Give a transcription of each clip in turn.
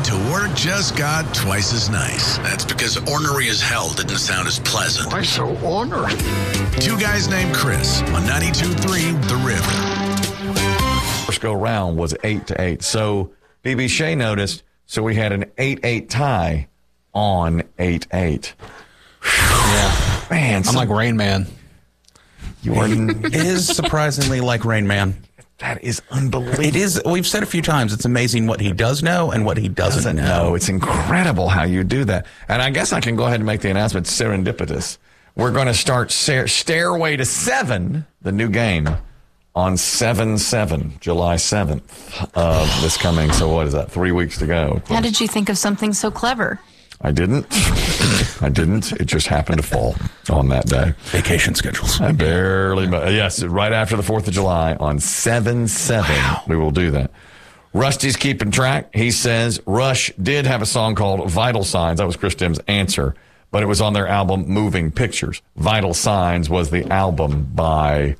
to work just got twice as nice. That's because ornery as hell didn't sound as pleasant. Why so ornery? Two guys named Chris on 92.3 The River. First go round was 8-8. So BB Shea noticed, so we had an 8-8 tie on 8-8. Yeah. Man, I'm like Rain Man. You are. It is surprisingly like Rain Man. That is unbelievable. It is. We've said a few times, it's amazing what he does know and what he doesn't know. It's incredible how you do that. And I guess I can go ahead and make the announcement serendipitous. We're going to start Stairway to 7, the new game, on 7/7, July 7th of this coming. So what is that? 3 weeks to go. How did you think of something so clever? I didn't. It just happened to fall on that day. Vacation schedules. I barely. Yes, right after the 4th of July on 7/7, we will do that. Rusty's keeping track. He says Rush did have a song called Vital Signs. That was Chris Dim's answer, but it was on their album Moving Pictures. Vital Signs was the album by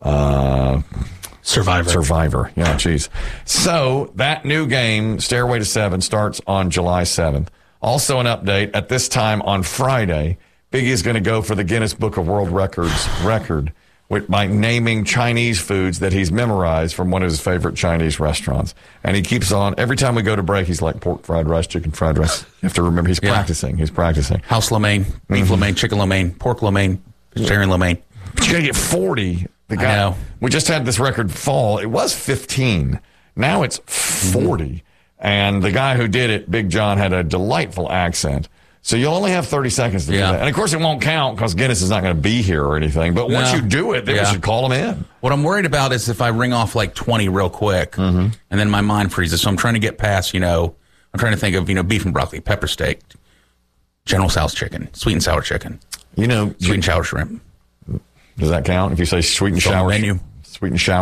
Survivor. Yeah, geez. So that new game, Stairway to 7, starts on July 7th. Also an update, at this time on Friday, Biggie is going to go for the Guinness Book of World Records record by naming Chinese foods that he's memorized from one of his favorite Chinese restaurants. And he keeps on, every time we go to break, he's like pork fried rice, chicken fried rice. You have to remember, he's practicing. He's practicing. House lo mein, beef lo mein, chicken lo mein, pork lo mein, vegetarian lo mein. But you got to get 40. The guy, I know. We just had this record fall. It was 15. Now it's 40. And the guy who did it, Big John, had a delightful accent. So you'll only have 30 seconds to do that. And, of course, it won't count because Guinness is not going to be here or anything. But once you do it, then we should call him in. What I'm worried about is if I ring off like 20 real quick and then my mind freezes. So I'm trying to get past, I'm trying to think of, beef and broccoli, pepper steak, General Tso's chicken, sweet and sour chicken, sweet and sour shrimp. Does that count if you say sweet and sour? Menu. Sweet and sour.